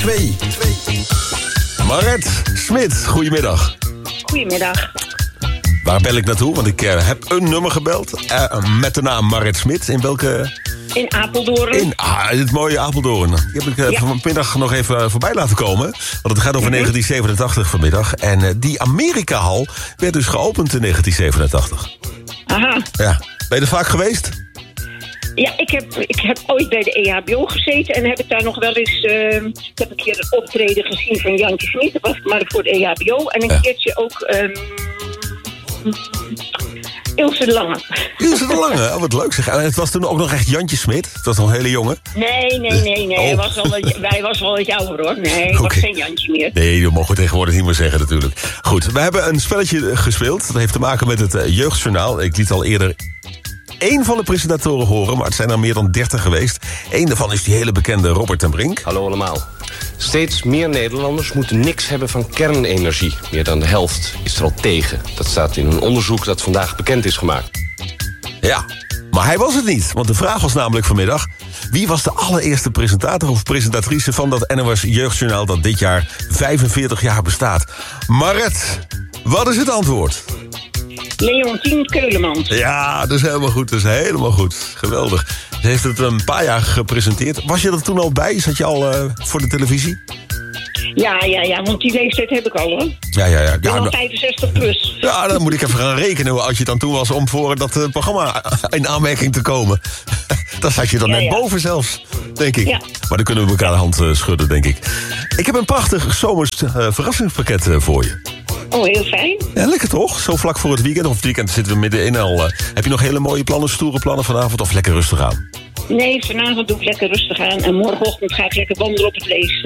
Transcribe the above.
2. Maret Smit, goedemiddag. Goedemiddag. Waar bel ik naartoe? Want ik heb een nummer gebeld met de naam Maret Smit. In welke... In Apeldoorn. In het mooie Apeldoorn. Die heb ik vanmiddag nog even voorbij laten komen. Want het gaat over 1987 vanmiddag. En die Amerika-hal werd dus geopend in 1987. Aha. Ja. Ben je er vaak geweest? Ja, ik heb ooit bij de EHBO gezeten en heb ik daar nog wel eens... ik heb een keer een optreden gezien van Jantje Smit. Dat was maar voor de EHBO. En een keertje ook... Ilse de Lange. Ilse de Lange, wat leuk zeg. En het was toen ook nog echt Jantje Smit. Het was nog een hele jongen. Nee. Hij was wel wat ouder hoor. Nee, het was geen Jantje meer. Nee, dat mogen we tegenwoordig niet meer zeggen natuurlijk. Goed, we hebben een spelletje gespeeld. Dat heeft te maken met het Jeugdjournaal. Ik liet al eerder 1 van de presentatoren horen, maar het zijn er meer dan 30 geweest. Eén daarvan is die hele bekende Robert ten Brink. Hallo allemaal. Steeds meer Nederlanders moeten niks hebben van kernenergie. Meer dan de helft is er al tegen. Dat staat in een onderzoek dat vandaag bekend is gemaakt. Ja, maar hij was het niet. Want de vraag was namelijk vanmiddag... wie was de allereerste presentator of presentatrice van dat NOS Jeugdjournaal... dat dit jaar 45 jaar bestaat? Maret, wat is het antwoord? Leontien Keulemans. Ja, dat is helemaal goed. Geweldig. Ze heeft het een paar jaar gepresenteerd. Was je er toen al bij? Zat je al voor de televisie? Ja, want die leeftijd heb ik al, hoor. Ja. Al 65 plus. Ja, dan moet ik even gaan rekenen als je dan toen was... om voor dat programma in aanmerking te komen. Dan zat je dan net boven zelfs, denk ik. Ja. Maar dan kunnen we elkaar de hand schudden, denk ik. Ik heb een prachtig zomers verrassingspakket voor je. Oh, heel fijn. Ja, lekker toch? Zo vlak voor het weekend. Of het weekend zitten we middenin al. Heb je nog hele mooie plannen, stoere plannen vanavond... of lekker rustig aan? Nee, vanavond doe ik lekker rustig aan. En morgenochtend ga ik lekker wandelen op het lees.